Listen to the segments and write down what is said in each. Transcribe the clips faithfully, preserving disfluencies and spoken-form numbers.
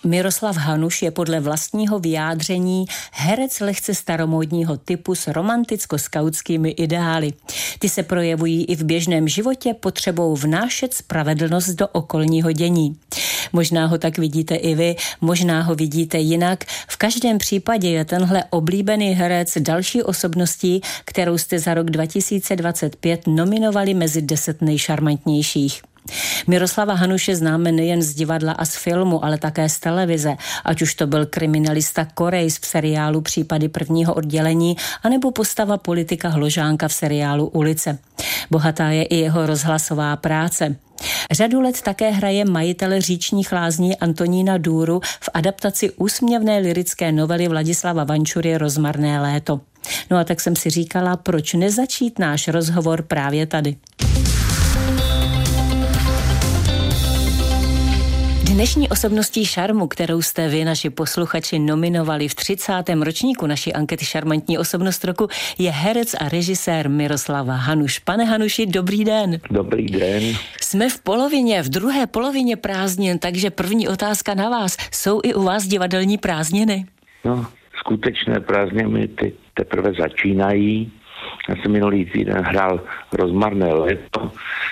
Miroslav Hanuš je podle vlastního vyjádření herec lehce staromódního typu s romanticko-skautskými ideály. Ty se projevují i v běžném životě potřebou vnášet spravedlnost do okolního dění. Možná ho tak vidíte i vy, možná ho vidíte jinak. V každém případě je tenhle oblíbený herec další osobností, kterou jste za rok dva tisíce dvacet pět nominovali mezi deset nejšarmantnějších. Miroslava Hanuše známe nejen z divadla a z filmu, ale také z televize, ať už to byl kriminalista Korejs v seriálu Případy prvního oddělení, anebo postava politika Hložánka v seriálu Ulice. Bohatá je i jeho rozhlasová práce. Řadu let také hraje majitele říčních lázní Antonína Důru v adaptaci úsměvné lyrické novely Vladislava Vančury Rozmarné léto. No a tak jsem si říkala, proč nezačít náš rozhovor právě tady. Dnešní osobností šarmu, kterou jste vy, naši posluchači, nominovali v třicátém ročníku naší ankety Šarmantní osobnost roku, je herec a režisér Miroslav Hanuš. Pane Hanuši, dobrý den. Dobrý den. Jsme v polovině, v druhé polovině prázdnin, takže první otázka na vás. Jsou i u vás divadelní prázdniny? No, skutečné prázdniny ty teprve začínají. Já jsem minulý týden hrál Rozmarné léto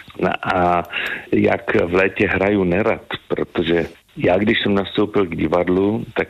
a jak v létě hraju nerad, protože já, když jsem nastoupil k divadlu, tak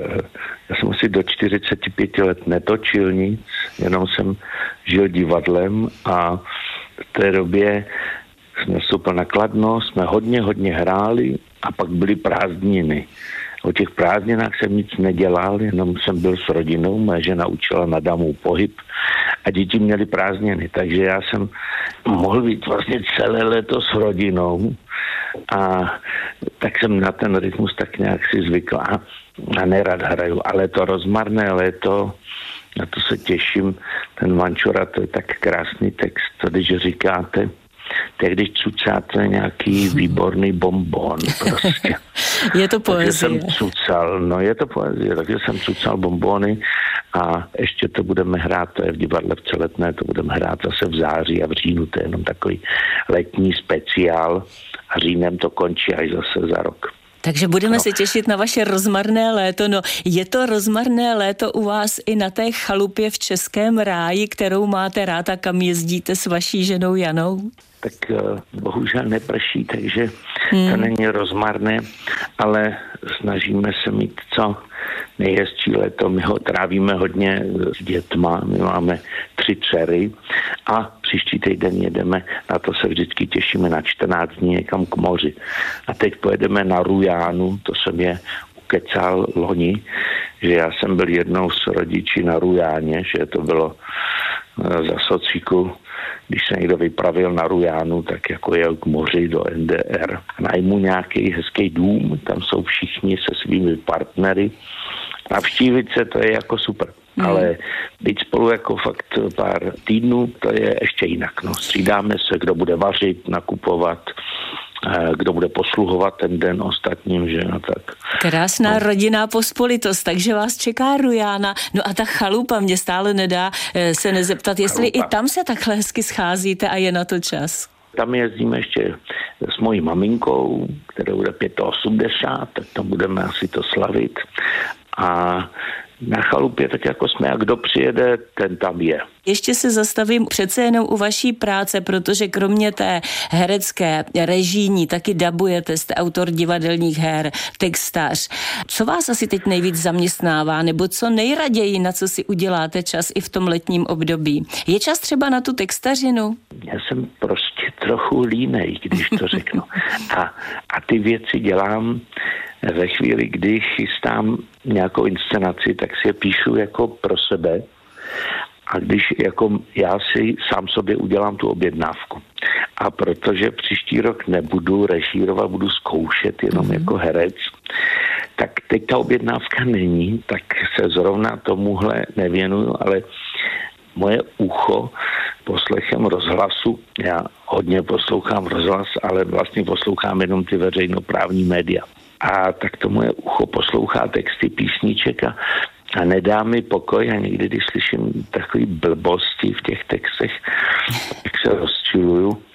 já jsem asi do čtyřicet pět let netočil nic, jenom jsem žil divadlem a v té době jsem nastoupil na Kladno, jsme hodně, hodně hráli a pak byly prázdniny. O těch prázdninách jsem nic nedělal, jenom jsem byl s rodinou, moje žena učila na damu pohyb a děti měly prázdniny, takže já jsem mohl být vlastně celé léto s rodinou a tak jsem na ten rytmus tak nějak si zvykl a, a nerad hraju, ale to Rozmarné léto, na to se těším, ten Vančura, to je tak krásný text, to když říkáte, tak když cucáte nějaký výborný bonbon prostě. Je to poezie. Takže jsem cucal, no je to poezie, takže jsem cucal bonbony a ještě to budeme hrát, to je v divadle v Celetné, to budeme hrát zase v září a v říjnu, to je jenom takový letní speciál a říjnem to končí až zase za rok. Takže budeme no. se těšit na vaše rozmarné léto. No, je to rozmarné léto u vás i na té chalupě v Českém ráji, kterou máte rád a kam jezdíte s vaší ženou Janou? Tak bohužel neprší, takže hmm. to není rozmarné, ale snažíme se mít co nejhezčí léto. My ho trávíme hodně s dětma, my máme tři dcery a příští týden jedeme, na to se vždycky těšíme na čtrnáct dní někam k moři. A teď pojedeme na Rujánu, to jsem je ukecal loni, že já jsem byl jednou s rodiči na Rujáně, že to bylo za sociku, když se někdo vypravil na Rujánu, tak jako jel k moři do N D R. Najmu nějaký hezký dům, tam jsou všichni se svými partnery. Navštívit se, to je jako super. Hmm. Ale být spolu jako fakt pár týdnů, to je ještě jinak. No, střídáme se, kdo bude vařit, nakupovat, kdo bude posluhovat ten den ostatním, že no tak. Krásná no. rodinná pospolitost, takže vás čeká Rujána. No a ta chalupa mě stále nedá se nezeptat, jestli chalupa. I tam se takhle hezky scházíte a je na to čas. Tam jezdíme ještě s mojí maminkou, která bude osmdesát pět, tak tam budeme asi to slavit. A na chalupě tak jako jsme, a kdo přijede, ten tam je. Ještě se zastavím přece jenom u vaší práce, protože kromě té herecké, režijní, taky dabujete, jste autor divadelních her, textař. Co vás asi teď nejvíc zaměstnává, nebo co nejraději, na co si uděláte čas i v tom letním období? Je čas třeba na tu textařinu? Já jsem prostě trochu línej, když to řeknu. A, a ty věci dělám ve chvíli, kdy chystám nějakou inscenaci, tak si je píšu jako pro sebe a když jako já si sám sobě udělám tu objednávku. A protože příští rok nebudu režírovat, budu zkoušet jenom mm-hmm. jako herec, tak teď ta objednávka není, tak se zrovna tomuhle nevěnuju, ale moje ucho poslechem rozhlasu, já hodně poslouchám rozhlas, ale vlastně poslouchám jenom ty veřejnoprávní média. A tak to moje ucho poslouchá texty písniček a, a nedá mi pokoj a někdy, když slyším takový blbosti v těch textech, tak se rozčiluju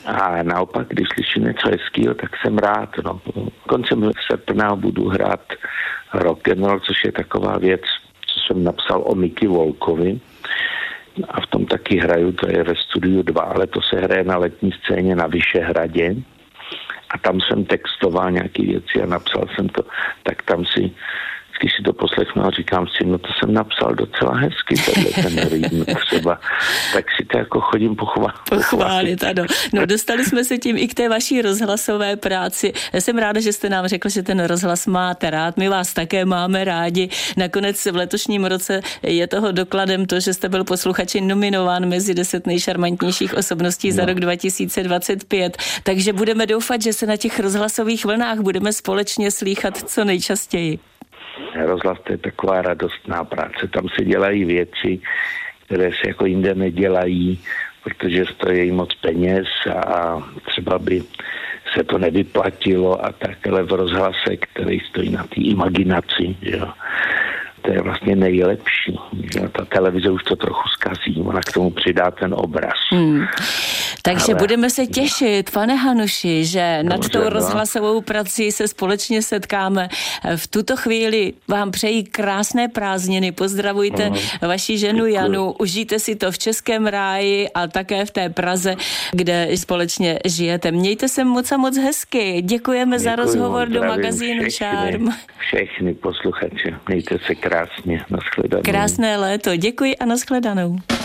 A naopak, když slyším něco hezkýho, tak jsem rád. No. Koncem srpna budu hrát rock'n'roll, což je taková věc, co jsem napsal o Mickey Volkovi. A v tom taky hraju, to je ve studiu dva, ale to se hraje na letní scéně na Vyšehradě. A tam jsem textoval nějaké věci a napsal jsem to, tak tam si, když si to poslechnu a říkám si, no to jsem napsal docela hezky, tenhle ten rým třeba, tak si to jako chodím pochválit. Pochválit, ano. No dostali jsme se tím i k té vaší rozhlasové práci. Já jsem ráda, že jste nám řekl, že ten rozhlas máte rád, my vás také máme rádi. Nakonec v letošním roce je toho dokladem to, že jste byl posluchači nominován mezi deset nejšarmantnějších osobností no. za rok dva tisíce dvacet pět, takže budeme doufat, že se na těch rozhlasových vlnách budeme společně slýchat co nejčastěji. Rozhlas to je taková radostná práce. Tam se dělají věci, které se jako jinde nedělají, protože stojí moc peněz a třeba by se to nevyplatilo a tak, ale v rozhlase, který stojí na té imaginaci, jo. To je vlastně nejlepší. Že? Ta televize už to trochu zkazí, ona k tomu přidá ten obraz. Hmm. Takže ale budeme se těšit, pane Hanuši, že nad tou no. rozhlasovou prací se společně setkáme. V tuto chvíli vám přeji krásné prázdniny, pozdravujte no. vaši ženu Děkuji. Janu, užijte si to v Českém ráji a také v té Praze, kde společně žijete. Mějte se moc a moc hezky. Děkujeme Děkuji, za rozhovor do magazínu Šarm. Všechny posluchače, mějte se krásně, nashledanou. Krásné léto, děkuji a nashledanou.